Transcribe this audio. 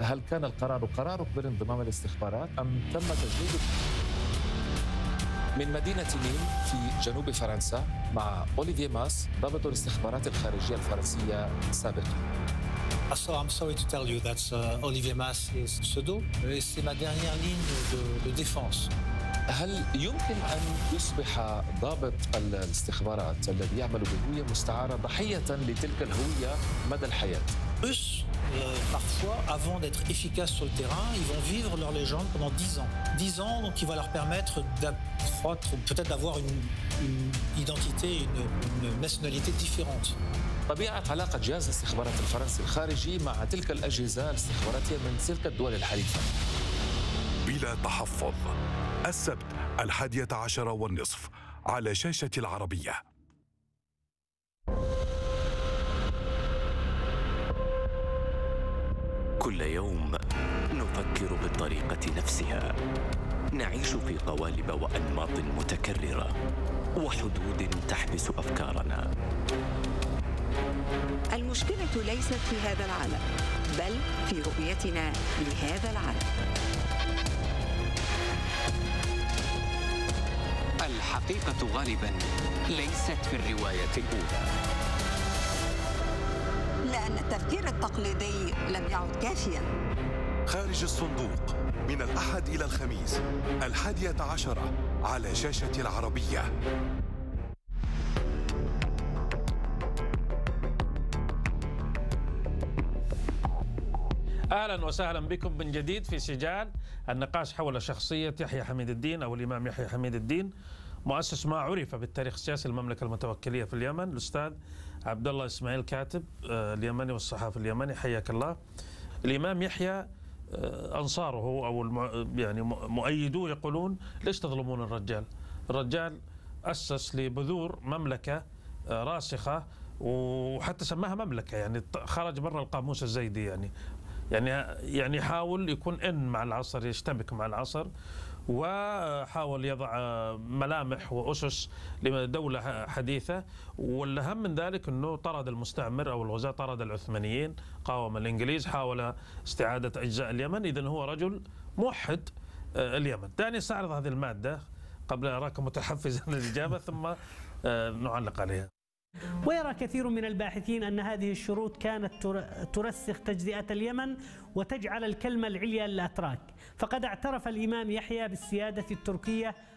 هل كان القرار قرارك بالانضمام للاستخبارات أم تم تجنيدك؟ من مدينة نيم في جنوب فرنسا مع أوليفييه ماس ضابط الاستخبارات الخارجية الفرنسية سابقا. So I'm sorry to tell you that Olivier Mas is pseudo. C'est ma dernière ligne de défense. هل يمكن أن يصبح ضابط الاستخبارات الذي يعمل بهوية مستعارة ضحية لتلك الهوية مدى الحياة؟ Russes, parfois, avant d'être efficaces sur le terrain, ils vont vivre leur légende pendant 10 ans. 10 ans, donc qui va leur permettre d'accroître, peut-être d'avoir une identité, une nationalité différente. طبيعة علاقة جهاز الاستخبارات الفرنسي الخارجي مع تلك الأجهزة الاستخباراتية من تلك الدول الحليفة. بلا تحفظ، السبت 11:30 على شاشة العربية. كل يوم نفكر بالطريقة نفسها، نعيش في قوالب وأنماط متكررة وحدود تحبس أفكارنا. المشكلة ليست في هذا العالم، بل في رؤيتنا لهذا العالم. الحقيقة غالباً ليست في الرواية الأولى، لأن التفكير التقليدي لم يعد كافياً. خارج الصندوق من الأحد إلى الخميس 11 على شاشة العربية. أهلا وسهلا بكم من جديد في سجال النقاش حول شخصية يحيى حميد الدين أو الإمام يحيى حميد الدين، مؤسس ما عرف بالتاريخ السياسي المملكة المتوكلية في اليمن، الأستاذ عبد الله إسماعيل كاتب اليمني والصحافي اليمني، حياك الله. الإمام يحيى أنصاره أو يعني مؤيدوه يقولون ليش تظلمون الرجال؟ الرجال أسس لبذور مملكة راسخة وحتى سماها مملكة، يعني خرج برا القاموس الزيدي، يعني حاول يكون إن مع العصر، يشتبك مع العصر، وحاول يضع ملامح وأسس لدولة حديثة. والأهم من ذلك أنه طرد المستعمر أو الغزاة، طرد العثمانيين، قاوم الإنجليز، حاول استعادة أجزاء اليمن. إذن هو رجل موحد اليمن. دعني أستعرض هذه المادة قبل أراك متحفزا للإجابة ثم نعلق عليها. ويرى كثير من الباحثين أن هذه الشروط كانت ترسخ تجزئة اليمن وتجعل الكلمة العليا للأتراك، فقد اعترف الإمام يحيى بالسيادة التركية